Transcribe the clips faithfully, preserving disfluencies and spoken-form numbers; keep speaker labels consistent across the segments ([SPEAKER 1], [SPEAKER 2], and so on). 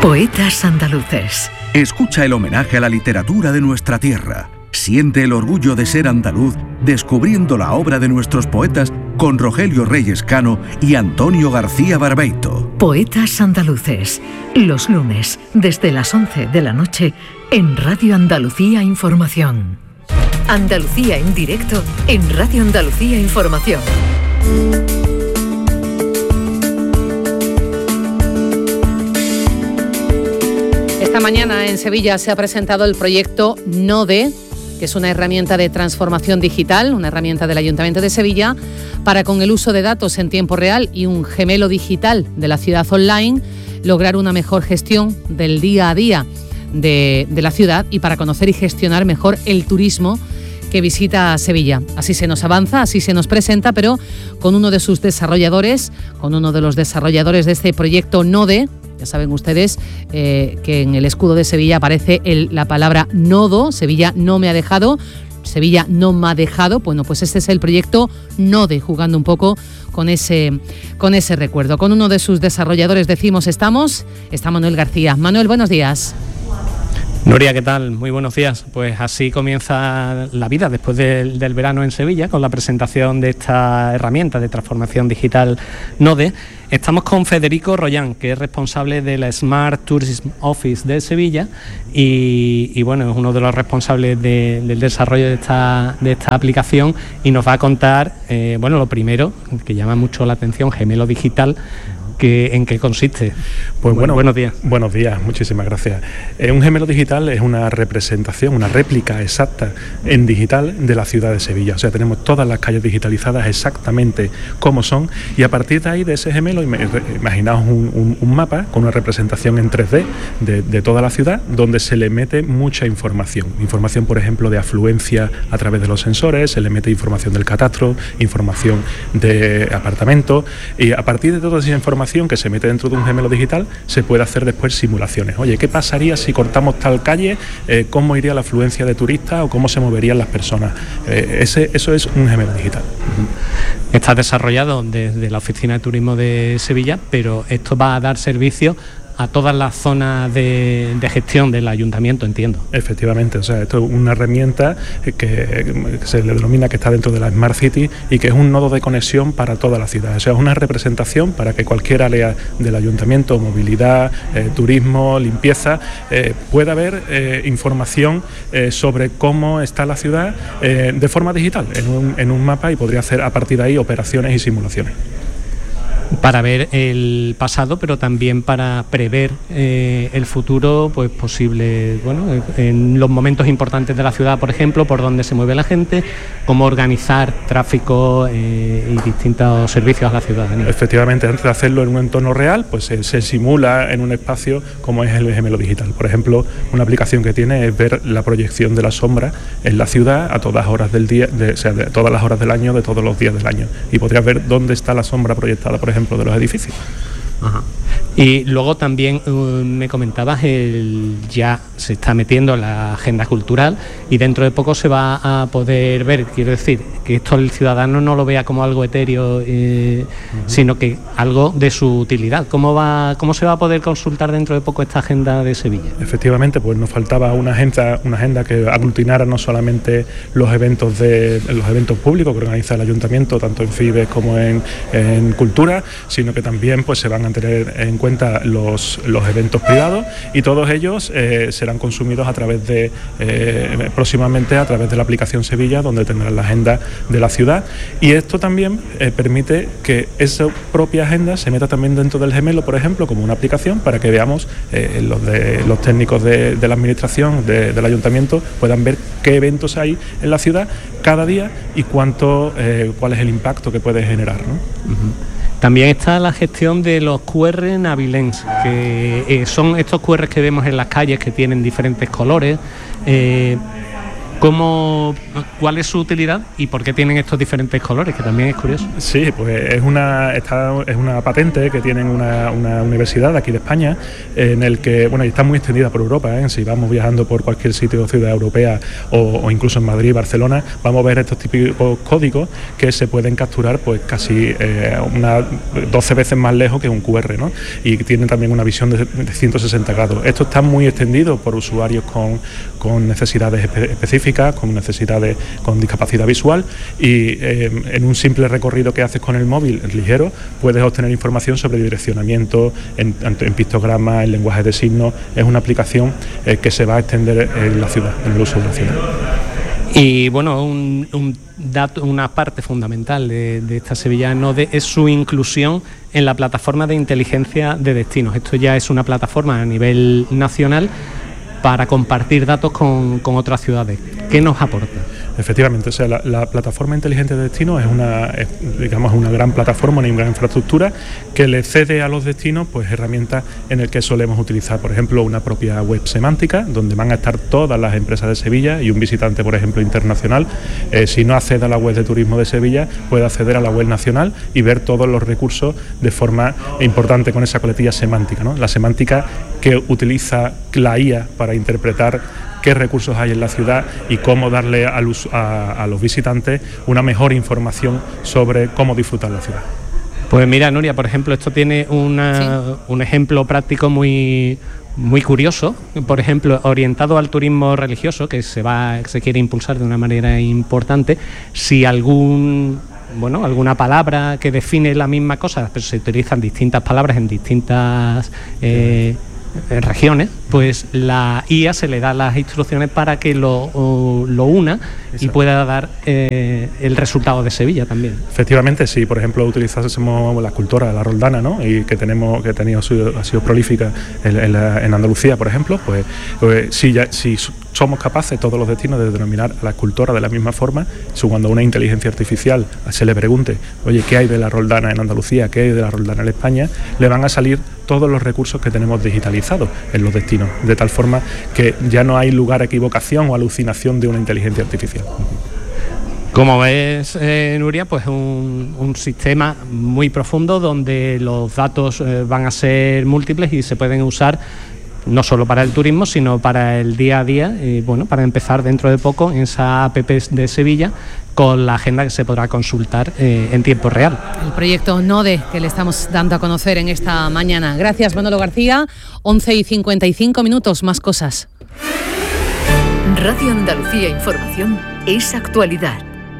[SPEAKER 1] Poetas andaluces.
[SPEAKER 2] Escucha el homenaje a la literatura de nuestra tierra. Siente el orgullo de ser andaluz descubriendo la obra de nuestros poetas con Rogelio Reyes Cano y Antonio García Barbeito.
[SPEAKER 1] Poetas andaluces. Los lunes, desde las once de la noche, en Radio Andalucía Información. Andalucía en directo en Radio Andalucía Información.
[SPEAKER 3] Esta mañana en Sevilla se ha presentado el proyecto NODE, que es una herramienta de transformación digital, una herramienta del Ayuntamiento de Sevilla, para con el uso de datos en tiempo real y un gemelo digital de la ciudad online, lograr una mejor gestión del día a día de, de la ciudad y para conocer y gestionar mejor el turismo que visita Sevilla. Así se nos avanza, así se nos presenta, pero con uno de sus desarrolladores, con uno de los desarrolladores de este proyecto NODE. Ya saben ustedes eh, que en el escudo de Sevilla aparece el, la palabra nodo. Sevilla no me ha dejado, Sevilla no me ha dejado. Bueno, pues este es el proyecto NODE, jugando un poco con ese, con ese recuerdo. Con uno de sus desarrolladores decimos estamos, está Manuel García. Manuel, buenos días.
[SPEAKER 4] Nuria, ¿qué tal? Muy buenos días. Pues así comienza la vida después del, del verano en Sevilla, con la presentación de esta herramienta de transformación digital NODE. Estamos con Federico Rollán, que es responsable de la Smart Tourism Office de Sevilla y, y bueno, es uno de los responsables de, del desarrollo de esta, de esta aplicación y nos va a contar, eh, bueno, lo primero, que llama mucho la atención, gemelo digital. ¿Qué, ¿En qué consiste?
[SPEAKER 5] Pues bueno,
[SPEAKER 4] buenos días.
[SPEAKER 5] Buenos días, muchísimas gracias. Eh, un gemelo digital es una representación, una réplica exacta en digital de la ciudad de Sevilla. O sea, tenemos todas las calles digitalizadas exactamente como son y a partir de ahí, de ese gemelo, imaginaos un, un, un mapa con una representación en tres D de, de toda la ciudad donde se le mete mucha información. Información, por ejemplo, de afluencia a través de los sensores, se le mete información del catastro, información de apartamentos y a partir de toda esa información que se mete dentro de un gemelo digital se puede hacer después simulaciones. Oye, ¿qué pasaría si cortamos tal calle? Eh, ¿Cómo iría la afluencia de turistas o cómo se moverían las personas? Eh, ese, eso es un gemelo digital.
[SPEAKER 4] Está desarrollado desde la Oficina de Turismo de Sevilla, pero esto va a dar servicio a todas las zonas de, de gestión del ayuntamiento, entiendo.
[SPEAKER 5] Efectivamente, o sea, esto es una herramienta que, que se le denomina que está dentro de la Smart City y que es un nodo de conexión para toda la ciudad. O sea, es una representación para que cualquier área del ayuntamiento, movilidad, eh, turismo, limpieza, eh, pueda ver eh, información eh, sobre cómo está la ciudad eh, de forma digital, en un, en un mapa y podría hacer a partir de ahí operaciones y simulaciones.
[SPEAKER 4] Para ver el pasado, pero también para prever eh, el futuro, pues posible, bueno, en los momentos importantes de la ciudad, por ejemplo, por dónde se mueve la gente, cómo organizar tráfico eh, y distintos servicios a la ciudadanía.
[SPEAKER 5] Efectivamente, antes de hacerlo en un entorno real, pues se, se simula en un espacio como es el gemelo digital. Por ejemplo, una aplicación que tiene es ver la proyección de la sombra en la ciudad a todas horas del día, de, o sea, de todas las horas del año, de todos los días del año. Y podrías ver dónde está la sombra proyectada, por ejemplo, ejemplo, de los edificios.
[SPEAKER 4] Ajá. Y luego también uh, me comentabas, el, ya se está metiendo en la agenda cultural y dentro de poco se va a poder ver, quiero decir, que esto el ciudadano no lo vea como algo etéreo, eh, uh-huh. sino que algo de su utilidad. ¿Cómo va, cómo se va a poder consultar dentro de poco esta agenda de Sevilla?
[SPEAKER 5] Efectivamente, pues nos faltaba una agenda, una agenda que aglutinara no solamente los eventos de los eventos públicos que organiza el ayuntamiento, tanto en FIBES como en, en cultura, sino que también pues se van a tener en cuenta los, los eventos privados y todos ellos eh, serán consumidos a través de eh, próximamente a través de la aplicación Sevilla, donde tendrán la agenda de la ciudad y esto también eh, permite que esa propia agenda se meta también dentro del gemelo, por ejemplo, como una aplicación para que veamos eh, los, de, los técnicos de, de la administración de, del ayuntamiento puedan ver qué eventos hay en la ciudad cada día y cuánto eh, cuál es el impacto que puede generar, ¿no?
[SPEAKER 4] Uh-huh. También está la gestión de los Q R navilenses, que eh, son estos Q R que vemos en las calles que tienen diferentes colores. Eh, ¿Cómo, ¿Cuál es su utilidad y por qué tienen estos diferentes colores? Que también es curioso.
[SPEAKER 5] Sí, pues es una, esta, es una patente que tienen una, una universidad de aquí de España, en el que, bueno, y está muy extendida por Europa, ¿eh? Si vamos viajando por cualquier sitio o ciudad europea o, o incluso en Madrid, Barcelona, vamos a ver estos típicos códigos que se pueden capturar pues casi eh, una, doce veces más lejos que un cu erre, ¿no? Y tienen también una visión de, de ciento sesenta grados. Esto está muy extendido por usuarios con, con necesidades espe- específicas, con necesidades, con discapacidad visual, y eh, en un simple recorrido que haces con el móvil ligero puedes obtener información sobre direccionamiento en, en pictogramas, en lenguaje de signos. Es una aplicación eh, que se va a extender en la ciudad, en el uso de la ciudad.
[SPEAKER 4] Y bueno, un, un dato, una parte fundamental de, de esta Sevilla Node es su inclusión en la plataforma de inteligencia de destinos. Esto ya es una plataforma a nivel nacional para compartir datos con, con otras ciudades. ¿Qué nos aporta?
[SPEAKER 5] Efectivamente, o sea, la, la plataforma inteligente de destinos es una, es, digamos, una gran plataforma, una gran infraestructura que le cede a los destinos pues herramientas en el que solemos utilizar, por ejemplo, una propia web semántica donde van a estar todas las empresas de Sevilla, y un visitante, por ejemplo, internacional, eh, si no accede a la web de turismo de Sevilla, puede acceder a la web nacional y ver todos los recursos de forma importante con esa coletilla semántica, ¿no? La semántica que utiliza la I A para interpretar qué recursos hay en la ciudad y cómo darle a los, a, a los visitantes una mejor información sobre cómo disfrutar la ciudad.
[SPEAKER 4] Pues mira, Nuria, por ejemplo, esto tiene una, sí. un ejemplo práctico muy, muy curioso, por ejemplo, orientado al turismo religioso, que se va, se quiere impulsar de una manera importante. Si algún bueno, alguna palabra que define la misma cosa, pero se utilizan distintas palabras en distintas eh, en regiones, pues la I A se le da las instrucciones para que lo, lo una. Exacto. Y pueda dar eh, el resultado de Sevilla también.
[SPEAKER 5] Efectivamente, si por ejemplo utilizásemos la cultura de la roldana, ¿no? Y que tenemos que ha tenido ha sido prolífica en, en, la, en Andalucía, por ejemplo, pues, pues si, ya, si somos capaces todos los destinos de denominar a la escultora de la misma forma, cuando una inteligencia artificial se le pregunte, oye, ¿qué hay de la roldana en Andalucía? ¿Qué hay de la roldana en España? Le van a salir todos los recursos que tenemos digitalizados en los destinos, de tal forma que ya no hay lugar a equivocación o alucinación de una inteligencia artificial.
[SPEAKER 4] Como ves, eh, Nuria, pues un, un sistema muy profundo donde los datos eh, van a ser múltiples y se pueden usar no solo para el turismo, sino para el día a día, y bueno, para empezar dentro de poco en esa app de Sevilla con la agenda que se podrá consultar eh, en tiempo real.
[SPEAKER 3] El proyecto Node que le estamos dando a conocer en esta mañana. Gracias, Manolo García. once y cincuenta y cinco minutos, más cosas.
[SPEAKER 1] Radio Andalucía Información es actualidad.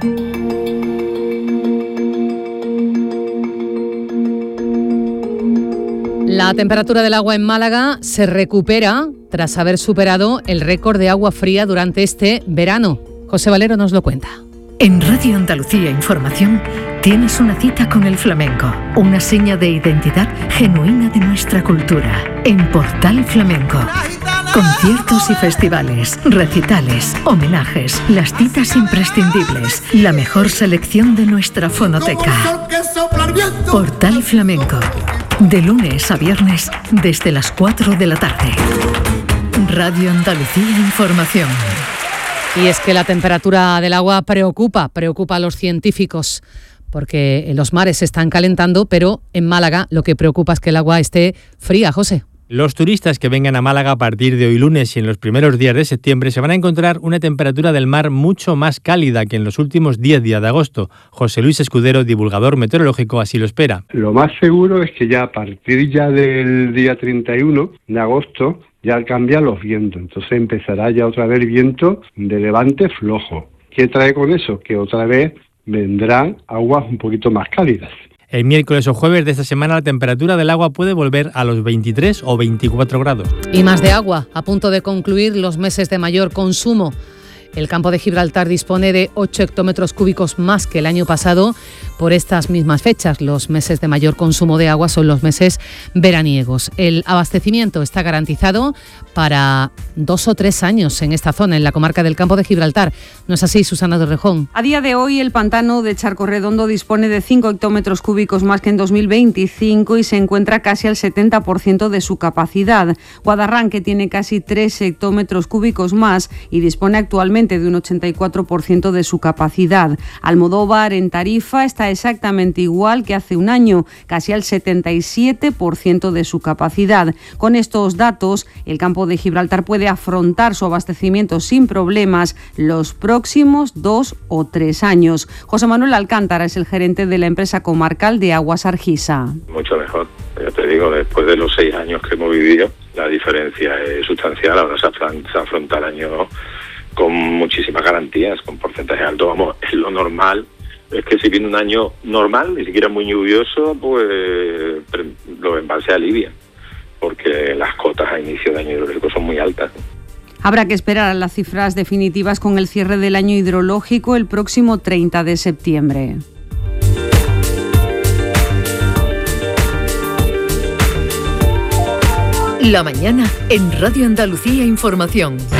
[SPEAKER 3] La temperatura del agua en Málaga se recupera tras haber superado el récord de agua fría durante este verano. José Valero nos lo cuenta.
[SPEAKER 1] En Radio Andalucía Información tienes una cita con el flamenco, una seña de identidad genuina de nuestra cultura. En Portal Flamenco. Conciertos y festivales, recitales, homenajes, las citas imprescindibles, la mejor selección de nuestra fonoteca. Portal Flamenco. De lunes a viernes desde las cuatro de la tarde. Radio Andalucía Información.
[SPEAKER 3] Y es que la temperatura del agua preocupa, preocupa a los científicos, porque los mares se están calentando, pero en Málaga lo que preocupa es que el agua esté fría, José.
[SPEAKER 6] Los turistas que vengan a Málaga a partir de hoy lunes y en los primeros días de septiembre se van a encontrar una temperatura del mar mucho más cálida que en los últimos diez días de agosto. José Luis Escudero, divulgador meteorológico, así lo espera.
[SPEAKER 7] Lo más seguro es que ya a partir ya del día treinta y uno de agosto ya cambian los vientos, entonces empezará ya otra vez el viento de levante flojo. ¿Qué trae con eso? Que otra vez vendrán aguas un poquito más cálidas.
[SPEAKER 6] El miércoles o jueves de esta semana la temperatura del agua puede volver a los veintitrés o veinticuatro grados.
[SPEAKER 3] Y más de agua, a punto de concluir los meses de mayor consumo. El campo de Gibraltar dispone de ocho hectómetros cúbicos más que el año pasado por estas mismas fechas. Los meses de mayor consumo de agua son los meses veraniegos. El abastecimiento está garantizado para para dos o tres años en esta zona, en la comarca del Campo de Gibraltar. ¿No es así, Susana Torrejón?
[SPEAKER 8] A día de hoy, el pantano de Charco Redondo dispone de cinco hectómetros cúbicos más que en dos mil veinticinco y se encuentra casi al setenta por ciento de su capacidad. Guadarranque tiene casi tres hectómetros cúbicos más y dispone actualmente de un ochenta y cuatro por ciento de su capacidad. Almodóvar, en Tarifa, está exactamente igual que hace un año, casi al setenta y siete por ciento de su capacidad. Con estos datos, el Campo de Gibraltar puede afrontar su abastecimiento sin problemas los próximos dos o tres años. José Manuel Alcántara es el gerente de la empresa comarcal de Aguas Argisa.
[SPEAKER 9] Mucho mejor, ya te digo, después de los seis años que hemos vivido, la diferencia es sustancial. Ahora se afronta, se afronta el año con muchísimas garantías, con porcentaje alto. Vamos, es lo normal. Es que si viene un año normal, ni siquiera muy lluvioso, pues los embalses alivian, porque las cotas a inicio de año hidrológico son muy altas.
[SPEAKER 8] Habrá que esperar a las cifras definitivas con el cierre del año hidrológico el próximo treinta de septiembre.
[SPEAKER 1] La mañana en Radio Andalucía Información.